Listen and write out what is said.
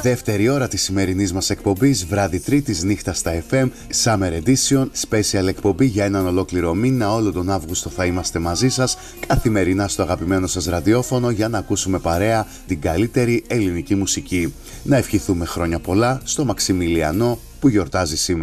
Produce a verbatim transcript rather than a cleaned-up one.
Δεύτερη ώρα της σημερινής μας εκπομπής, βράδυ Τρίτης, νύχτα στα εφ εμ, Summer Edition, special εκπομπή για έναν ολόκληρο μήνα. Όλο τον Αύγουστο θα είμαστε μαζί σας, καθημερινά στο αγαπημένο σας ραδιόφωνο, για να ακούσουμε παρέα την καλύτερη ελληνική μουσική. Να ευχηθούμε χρόνια πολλά στο Μαξιμιλιανό που γιορτάζει σήμερα.